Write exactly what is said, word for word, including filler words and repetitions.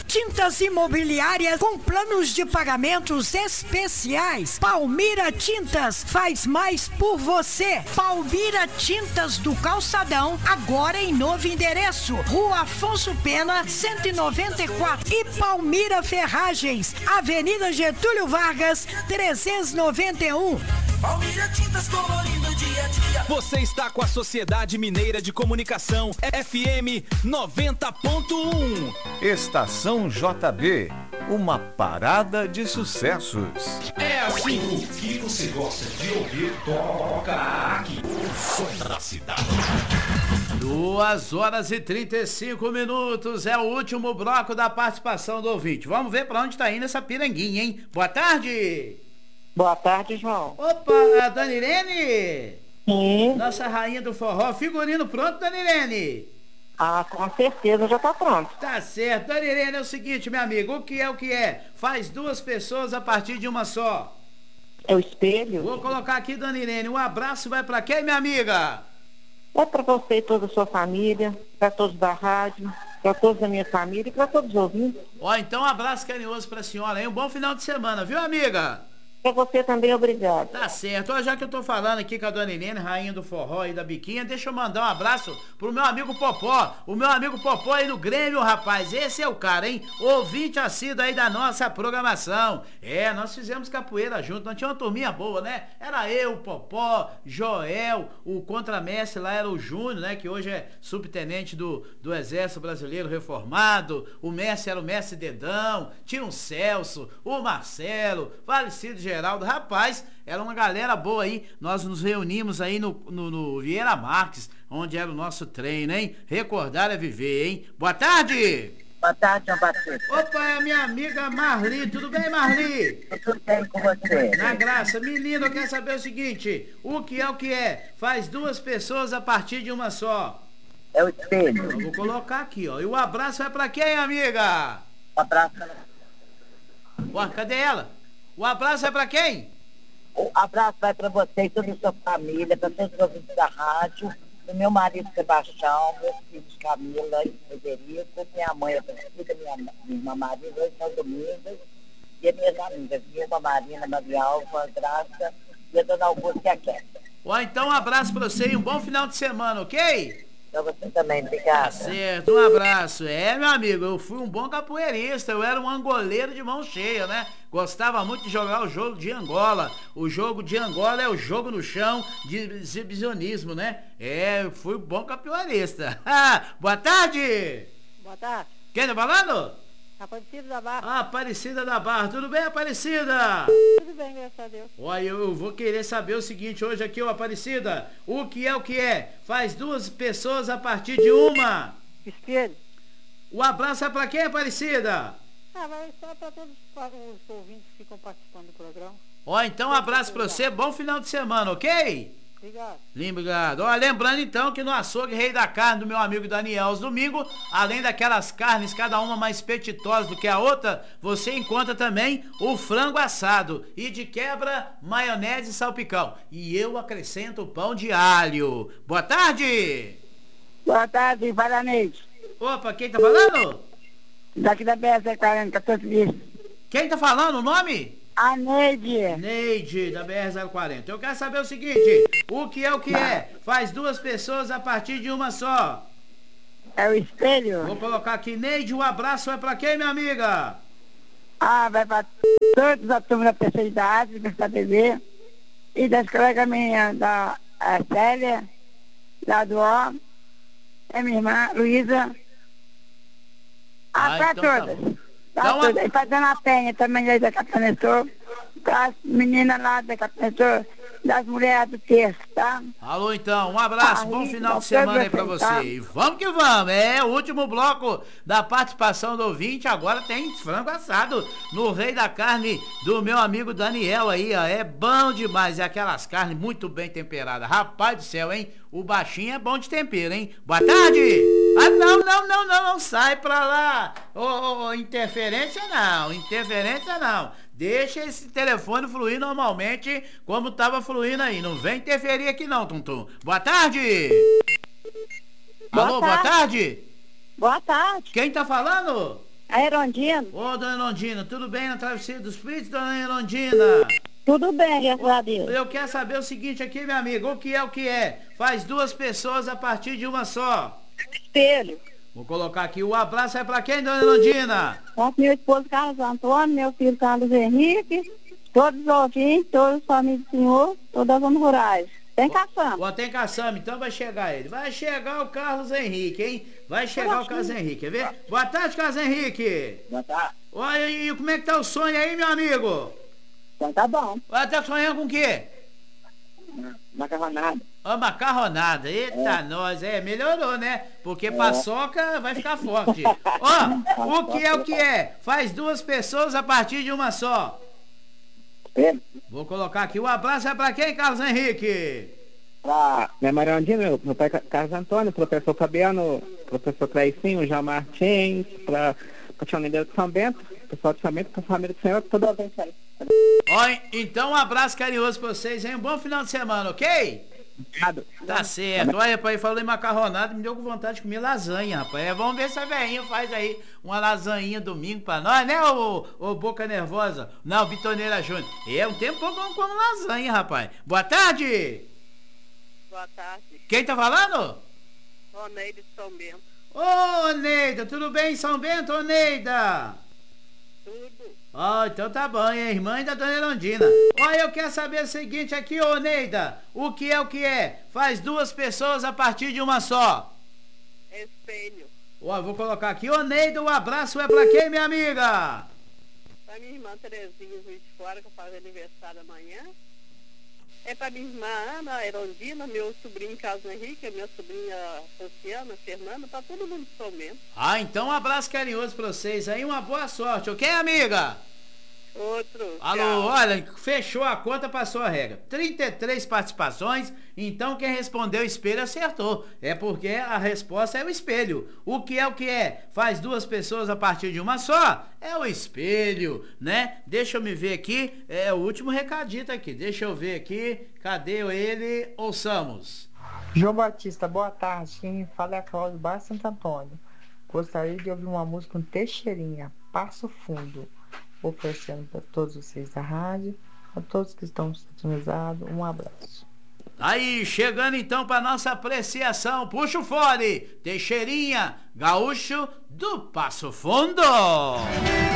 Tintas imobiliárias com planos de pagamentos especiais. Palmira Tintas faz mais por você. Palmira Tintas do Calçadão, agora em novo endereço. Rua Afonso Pena, cento e noventa e quatro. E Palmira Ferragens, Avenida Getúlio Vargas, trezentos e noventa e um. Palmira Tintas colorindo dia a dia. Você está com a Sociedade Mineira de Comunicação F M noventa ponto um. Estação J B, uma parada de sucessos. É assim o que você gosta de ouvir, toca aqui. O som da cidade. Duas horas e trinta e cinco minutos, é o último bloco da participação do ouvinte. Vamos ver pra onde tá indo essa piranguinha, hein? Boa tarde! Boa tarde, João. Opa, a Dona Irene? Sim. Nossa rainha do forró, figurino pronto, Dona Irene? Ah, com certeza já tá pronto. Tá certo. Dona Irene, é o seguinte, meu amigo, o que é o que é? Faz duas pessoas a partir de uma só. É o espelho? Vou colocar aqui, Dona Irene, um abraço vai pra quem, minha amiga? É pra você e toda a sua família, pra todos da rádio, pra todos da minha família e pra todos os ouvintes. Ó, então um abraço carinhoso pra senhora, hein? Um bom final de semana, viu, amiga? Pra você também, obrigado. Tá certo. Ó, já que eu tô falando aqui com a Dona Irene, rainha do forró e da biquinha, deixa eu mandar um abraço pro meu amigo Popó. O meu amigo Popó aí no Grêmio, rapaz. Esse é o cara, hein? Ouvinte assíduo aí da nossa programação. É, nós fizemos capoeira junto. Nós tinha uma turminha boa, né? Era eu, o Popó, Joel, o contramestre lá era o Júnior, né? Que hoje é subtenente do, do Exército Brasileiro Reformado. O mestre era o mestre Dedão. Tinha o Celso, o Marcelo, falecido Geraldo, rapaz, era uma galera boa aí. Nós nos reunimos aí no, no, no Vieira Marques, onde era o nosso treino, hein? Recordar é viver, hein? Boa tarde! Boa tarde, João Batista. Opa, é a minha amiga Marli. Tudo bem, Marli? Tudo bem com você? Na graça. Menino, eu quero saber o seguinte: o que é o que é? Faz duas pessoas a partir de uma só. É o espelho. Eu vou colocar aqui, ó. E o abraço vai pra quem, amiga? Um abraço. Ué, cadê ela? O abraço é pra quem? O abraço vai pra você e toda a sua família, pra todos os ouvintes da rádio, do meu marido Sebastião, meus filhos Camila e Frederico, minha mãe Aparecida, minha, minha irmã Maria, dois São Domingos, e as minhas amigas, Vilma, Marina, Maria Alva, Graça e a dona Augusta e a Kétia. Ó, então um abraço pra você e um bom final de semana, ok? Pra você também, obrigada. Tá certo, um abraço. É, meu amigo, eu fui um bom capoeirista, eu era um angoleiro de mão cheia, né? Gostava muito de jogar o jogo de Angola. O jogo de Angola é o jogo no chão de exibicionismo, né? É, eu fui um bom capoeirista. Boa tarde! Boa tarde. Quem tá falando? Aparecida da Barra. Ah, Aparecida da Barra. Tudo bem, Aparecida? Tudo bem, graças a Deus. Olha, eu vou querer saber o seguinte hoje aqui, ô Aparecida. O que é o que é? Faz duas pessoas a partir de uma. Espelho. O abraço é pra quem, Aparecida? Ah, vai só pra todos os ouvintes que ficam participando do programa. Ó, então um abraço pra você. Bom final de semana, ok? Obrigado. Obrigado. Ó, lembrando então que no açougue Rei da Carne do meu amigo Daniel, aos domingos, além daquelas carnes, cada uma mais petitosa do que a outra, você encontra também o frango assado e de quebra, maionese e salpicão. E eu acrescento o pão de alho. Boa tarde! Boa tarde, Varanete. Opa, quem tá falando? Daqui da B S quarenta, catorze dias. Quem tá falando o nome? A Neide. Neide, da B R zero quarenta. Eu quero saber o seguinte: o que é o que é? Faz duas pessoas a partir de uma só. É o espelho? Vou colocar aqui, Neide, um abraço vai pra quem, minha amiga? Ah, vai pra todos a turma da terceira idade, da T V, e das colegas minhas, da a Célia, da do O, é minha irmã, Luísa. Ah, Ah, pra então tá todas. bom. Pra Então, todas. a- E pra Dona Penha também, aí da Capitanetsor, as meninas lá da Capitanetsor, das mulheres do terço, tá? Alô, então, um abraço, Ah, bom isso, final de pra semana aí pra todos você. vocês, tá? E vamos que vamos, é o último bloco da participação do ouvinte. Agora tem frango assado no Rei da Carne do meu amigo Daniel aí, ó. É bom demais, é aquelas carnes muito bem temperadas. Rapaz do céu, hein? O baixinho é bom de tempero, hein? Boa tarde! Ah, não, não, não, não, não, sai pra lá! Ô, ô, ô, interferência não, interferência não. Deixa esse telefone fluir normalmente como tava fluindo aí. Não vem interferir aqui não, Tuntum. Boa tarde! Boa Alô, tarde. boa tarde! Boa tarde. Quem tá falando? A Erondina. Ô, dona Erondina, tudo bem na Travessia dos Espíritos, dona Erondina? Tudo bem, graças a Deus. Eu quero saber o seguinte aqui, minha amiga, o que é o que é? Faz duas pessoas a partir de uma só. Espelho. Vou colocar aqui, o abraço é pra quem, dona Erondina? Para meu esposo Carlos Antônio, meu filho Carlos Henrique, todos os ouvintes, todos os famílias do senhor, todas as zonas rurais. Tem caçamba. Ó, tem caçamba, então vai chegar ele. Vai chegar o Carlos Henrique, hein? Vai chegar o Carlos Henrique, quer ver? Boa tarde, Carlos Henrique. Boa tarde. Olha, e como é que tá o sonho aí, meu amigo? Então tá bom. Vai tá sonhando com o quê? Macarronada. Ó, macarronada. Eita, É. nós, é, melhorou, né? Porque paçoca vai ficar forte. Ó, o que é o que é? Faz duas pessoas a partir de uma só. Espelho. Vou colocar aqui, o abraço é pra quem, Carlos Henrique? Pra minha Maria Andina, meu, meu pai Carlos Antônio, professor Fabiano, professor Cleicinho, João Martins, pra, pra Tia Lindeira de São Bento, pessoal de São Bento, pra família do Senhor, toda a gente aí. Ó, então um abraço carinhoso pra vocês, hein? Um bom final de semana, ok? Obrigado. Tá certo. Olha, rapaz, falou em macarronada, me deu com vontade de comer lasanha, rapaz. É, vamos ver se a velhinha faz aí uma lasanhinha domingo pra nós, né, ô, ô Boca Nervosa? Não, Bitoneira Júnior. É um tempo que eu não como lasanha, rapaz. Boa tarde! Boa tarde. Quem tá falando? Ô, Neide de São Bento. Ô, Neida, tudo bem em São Bento, ô, Neida? Tudo. Ó, então tá bom, hein? Irmã da dona Erondina. Olha, eu quero saber o seguinte aqui, ô, Neida. O que é o que é? Faz duas pessoas a partir de uma só. Espelho. Ó, vou colocar aqui, ô, Neida, o abraço é pra quem, minha amiga? Pra minha irmã Terezinha, Juiz de Fora, que faz aniversário amanhã. É pra minha irmã Ana Erondina, meu sobrinho Carlos Henrique, minha sobrinha Luciana, Fernanda, pra todo mundo de São Bento. Ah, então um abraço carinhoso pra vocês aí, uma boa sorte, ok, amiga? Outro. Alô, tchau. olha, fechou a conta, passou a regra. trinta e três participações, então quem respondeu espelho acertou. É porque a resposta é o espelho. O que é o que é? Faz duas pessoas a partir de uma só? É o espelho, né? Deixa eu me ver aqui, é o último recadito aqui. Deixa eu ver aqui, cadê ele? Ouçamos. João Batista, boa tarde. Quem fala é a Cláudia Baixo Santo Antônio. Gostaria de ouvir uma música com Teixeirinha, Passo Fundo. Oferecendo para todos vocês da rádio, a todos que estão sintonizados, um abraço. Aí, chegando então para nossa apreciação, puxa o fole, Teixeirinha, gaúcho do Passo Fundo.